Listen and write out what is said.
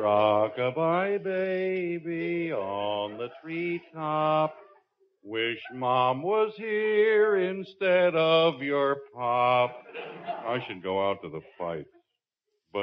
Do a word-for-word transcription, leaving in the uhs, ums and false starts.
Rock-a-bye baby on the treetop. Wish Mom was here instead of your pop. I should go out to the fight.